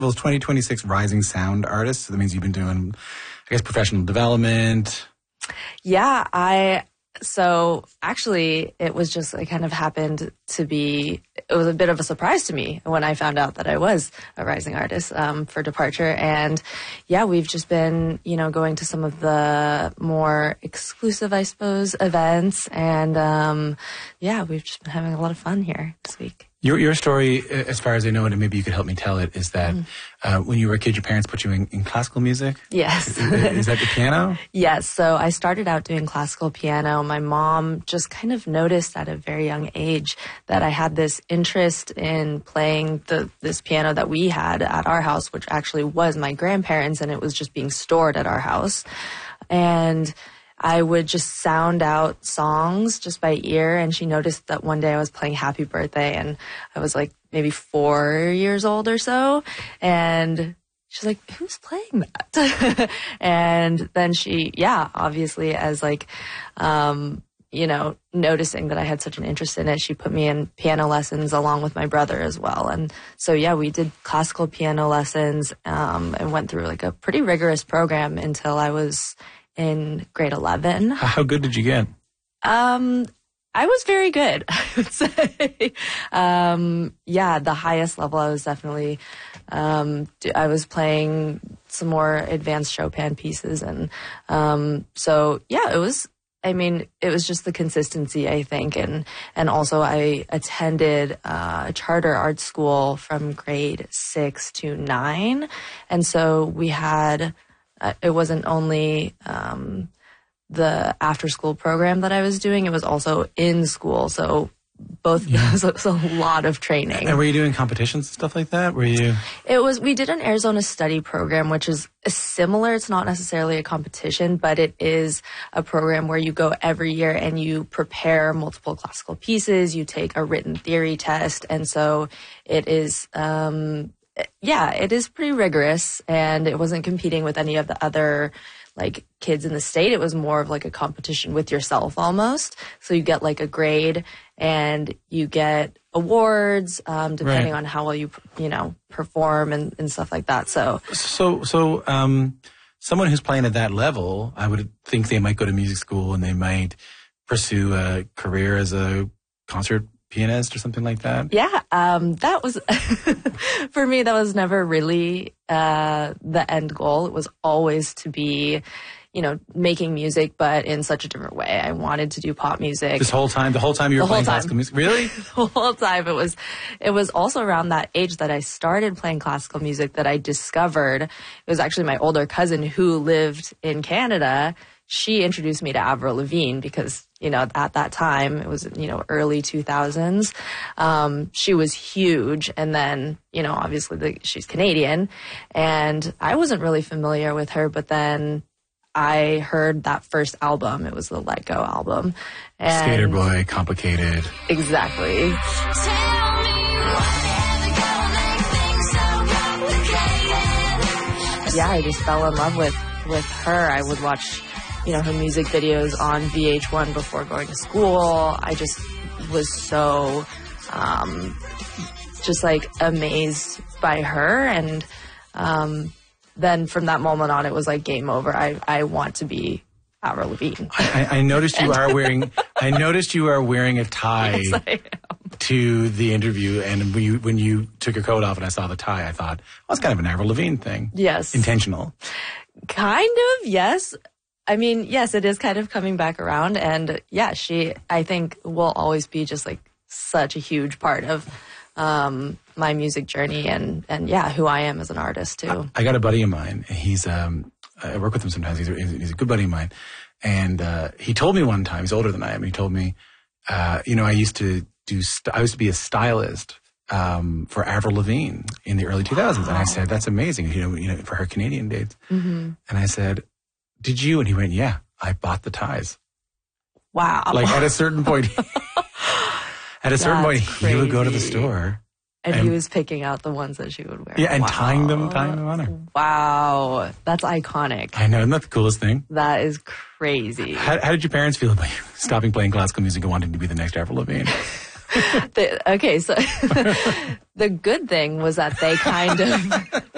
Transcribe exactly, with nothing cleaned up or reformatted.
well, twenty twenty-six Rising Sound Artist. So that means you've been doing, I guess, professional development. Yeah, I... So actually, it was just, it kind of happened to be, it was a bit of a surprise to me when I found out that I was a rising artist um, for Departure. And yeah, we've just been, you know, going to some of the more exclusive, I suppose, events. And um, yeah, we've just been having a lot of fun here this week. Your your story, as far as I know it, and maybe you could help me tell it, is that mm. uh, when you were a kid, your parents put you in, in classical music? Yes. is, is that the piano? Yes. So I started out doing classical piano. My mom just kind of noticed at a very young age that I had this interest in playing the this piano that we had at our house, which actually was my grandparents', and it was just being stored at our house. And I would just sound out songs just by ear, and she noticed that one day I was playing Happy Birthday, and I was like maybe four years old or so, and she's like, who's playing that? And then she, yeah, obviously as like, um, you know, noticing that I had such an interest in it, she put me in piano lessons along with my brother as well. And so, yeah, we did classical piano lessons um, and went through like a pretty rigorous program until I was in grade eleven. How good did you get? Um, I was very good, I would say. um, yeah, the highest level I was definitely, um, I was playing some more advanced Chopin pieces. And um, so, yeah, it was, I mean, it was just the consistency, I think. And, and also I attended uh, a charter art school from grade six to nine. And so we had... Uh, it wasn't only um, the after-school program that I was doing. It was also in school. So both of those, it was a lot of training. And were you doing competitions and stuff like that? Were you? It was, we did an Arizona study program, which is similar. It's not necessarily a competition, but it is a program where you go every year and you prepare multiple classical pieces. You take a written theory test. And so it is... Um, yeah, it is pretty rigorous, and it wasn't competing with any of the other like kids in the state. It was more of like a competition with yourself almost. So you get like a grade and you get awards um, depending right. on how well you, you know, perform and, and stuff like that. So, so, so, um, someone who's playing at that level, I would think they might go to music school and they might pursue a career as a concert pianist or something like that? Yeah, um, that was, for me, that was never really uh, the end goal. It was always to be, you know, making music, but in such a different way. I wanted to do pop music. This whole time? The whole time you were playing classical music? Really? The whole time. It was, it was also around that age that I started playing classical music that I discovered. It was actually my older cousin who lived in Canada. She introduced me to Avril Lavigne because, you know, at that time, it was, you know, early two thousands. Um, she was huge. And then, you know, obviously the, she's Canadian. And I wasn't really familiar with her. But then I heard that first album. It was the Let Go album. And Skater Boy, Complicated. Exactly. Yeah, I just fell in love with, with her. I would watch, you know, her music videos on V H one before going to school. I just was so, um, just like amazed by her. And, um, then from that moment on, it was like game over. I, I want to be Avril Lavigne. I, I noticed you are wearing, I noticed you are wearing a tie yes, I am. To the interview. And when you, when you took your coat off and I saw the tie, I thought, well, it's kind of an Avril Lavigne thing. Yes. Intentional. Kind of, yes. I mean, yes, it is kind of coming back around. And yeah, she, I think, will always be just like such a huge part of um, my music journey and, and yeah, who I am as an artist too. I, I got a buddy of mine. He's, um, I work with him sometimes. He's a, he's a good buddy of mine. And uh, he told me one time, he's older than I am, he told me, uh, you know, I used to do, st- I used to be a stylist um, for Avril Lavigne in the early two thousands. Wow. And I said, that's amazing, you know, you know, for her Canadian dates. Mm-hmm. And I said, did you? And he went, yeah, I bought the ties. Wow. Like at a certain point, at a certain point, crazy. He would go to the store. And, and he was picking out the ones that she would wear. Yeah, and wow. tying them, tying them on her. Wow. That's iconic. I know, isn't that the coolest thing? That is crazy. How, how did your parents feel about you stopping playing classical music and wanting to be the next Avril Lavigne? the, okay, so the good thing was that they kind of